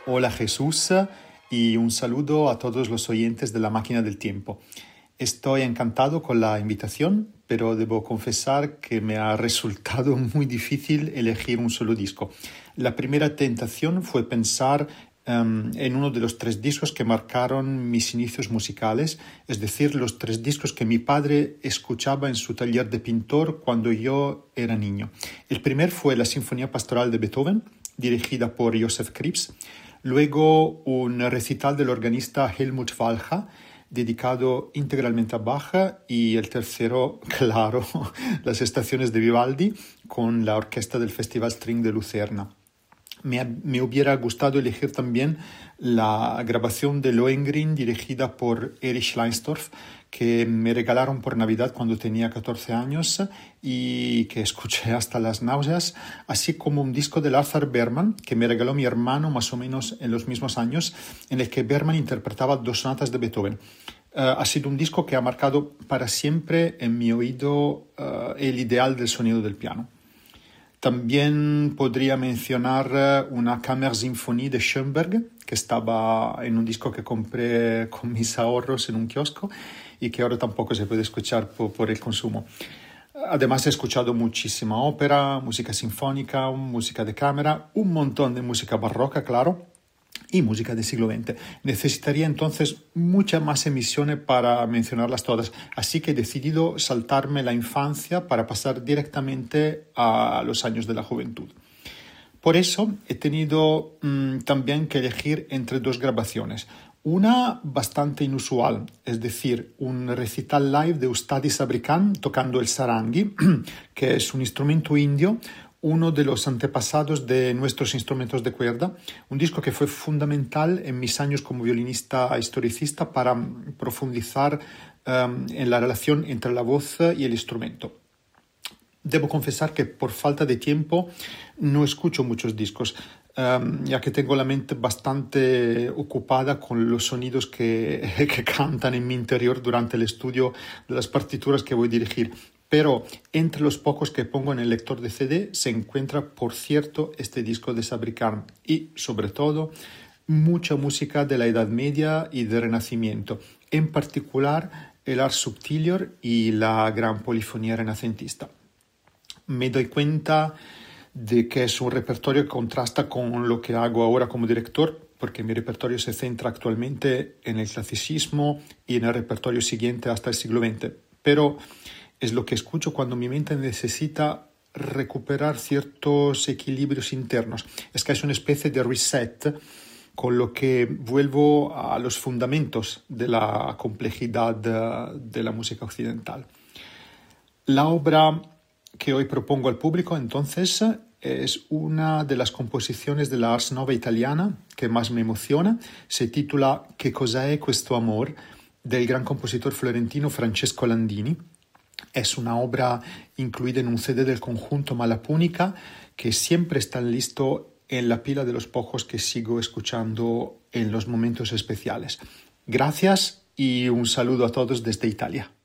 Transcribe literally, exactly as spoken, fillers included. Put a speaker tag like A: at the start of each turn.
A: Hola Jesús y un saludo a todos los oyentes de La Máquina del Tiempo. Estoy encantado con la invitación, pero debo confesar que me ha resultado muy difícil elegir un solo disco. La primera tentación fue pensar um, en uno de los tres discos que marcaron mis inicios musicales, es decir, los tres discos que mi padre escuchaba en su taller de pintor cuando yo era niño. El primer fue la Sinfonía Pastoral de Beethoven, dirigida por Joseph Krips. Luego un recital del organista Helmut Walcha, dedicado integralmente a Bach, y el tercero, claro, las estaciones de Vivaldi con la orquesta del Festival String de Lucerna. Me, me hubiera gustado elegir también la grabación de Lohengrin dirigida por Erich Leinsdorf, que me regalaron por Navidad cuando tenía catorce años y que escuché hasta las náuseas, así como un disco de Arthur Bergman que me regaló mi hermano más o menos en los mismos años, en el que Bergman interpretaba dos sonatas de Beethoven. Uh, ha sido un disco que ha marcado para siempre en mi oído uh, el ideal del sonido del piano. También podría mencionar una Kammersymphonie de Schoenberg, que estaba en un disco que compré con mis ahorros en un kiosco y que ahora tampoco se puede escuchar por, por el consumo. Además he escuchado muchísima ópera, música sinfónica, música de cámara, un montón de música barroca, claro, y música del siglo veinte. Necesitaría entonces muchas más emisiones para mencionarlas todas, así que he decidido saltarme la infancia para pasar directamente a los años de la juventud. Por eso he tenido mmm, también que elegir entre dos grabaciones. Una bastante inusual, es decir, un recital live de Ustadi Sabri Khan tocando el sarangi, que es un instrumento indio, uno de los antepasados de nuestros instrumentos de cuerda, un disco que fue fundamental en mis años como violinista historicista para profundizar um, en la relación entre la voz y el instrumento. Debo confesar que por falta de tiempo no escucho muchos discos, um, ya que tengo la mente bastante ocupada con los sonidos que, que cantan en mi interior durante el estudio de las partituras que voy a dirigir. Pero entre los pocos que pongo en el lector de C D se encuentra, por cierto, este disco de Sabri Khan y, sobre todo, mucha música de la Edad Media y del Renacimiento, en particular el Ars Subtilior y la gran polifonía renacentista. Me doy cuenta de que es un repertorio que contrasta con lo que hago ahora como director, porque mi repertorio se centra actualmente en el clasicismo y en el repertorio siguiente hasta el siglo veinte. Pero es lo que escucho cuando mi mente necesita recuperar ciertos equilibrios internos. Es que es una especie de reset, con lo que vuelvo a los fundamentos de la complejidad de, de la música occidental. La obra que hoy propongo al público, entonces, es una de las composiciones de la Ars Nova italiana que más me emociona. Se titula Che cosa è questo amor, del gran compositor florentino Francesco Landini. Es una obra incluida en un C D del conjunto Malapunica que siempre está listo en la pila de los pocos que sigo escuchando en los momentos especiales. Gracias y un saludo a todos desde Italia.